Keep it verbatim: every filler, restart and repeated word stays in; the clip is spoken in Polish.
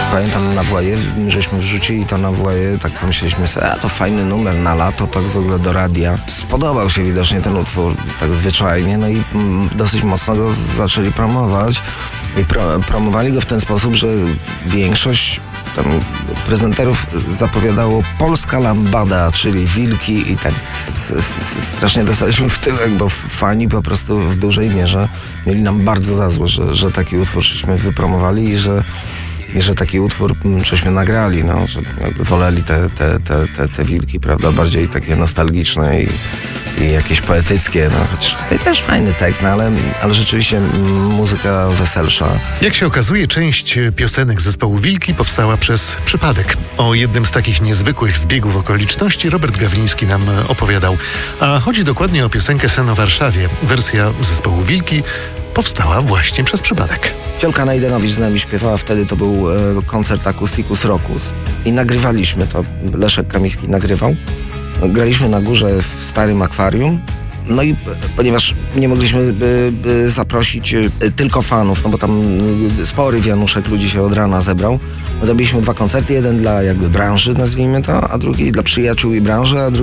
Pamiętam na Właje, żeśmy wrzucili to na Właje, tak pomyśleliśmy sobie, a to fajny numer na lato, tak w ogóle do radia. Spodobał się widocznie ten utwór, tak zwyczajnie, no i mm, dosyć mocno go zaczęli promować. I pro, promowali go w ten sposób, że większość tam prezenterów zapowiadało Polska Lambada, czyli wilki i tak s, s, strasznie dostaliśmy w tyłek, bo fani po prostu w dużej mierze mieli nam bardzo za złe, że, że taki utwór żeśmy wypromowali i że I że taki utwór żeśmy nagrali, no, że jakby woleli te, te, te, te, te wilki, prawda, bardziej takie nostalgiczne i, i jakieś poetyckie, no, chociaż tutaj też fajny tekst, no, ale, ale rzeczywiście muzyka weselsza. Jak się okazuje, część piosenek zespołu Wilki powstała przez przypadek. O jednym z takich niezwykłych zbiegów okoliczności Robert Gawliński nam opowiadał. A chodzi dokładnie o piosenkę Sen o Warszawie. Wersja zespołu Wilki powstała właśnie przez przypadek. Fiolka Najdenowicz z nami śpiewała, wtedy to był e, koncert Acousticus Rocus i nagrywaliśmy to, Leszek Kamiński nagrywał. Graliśmy na górze w starym akwarium, no i ponieważ nie mogliśmy by, by zaprosić y, tylko fanów, no bo tam y, spory wianuszek ludzi się od rana zebrał, zrobiliśmy dwa koncerty, jeden dla jakby branży, nazwijmy to, a drugi dla przyjaciół i branży, a drugi